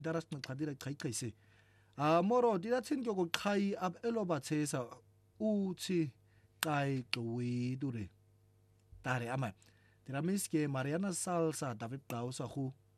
daras nqadira qhayiqise moro dilathini ke koqhayi ab elobathesa uthi qai qwidure tare ama Tiramiske Mariana Salsa David Qausa hu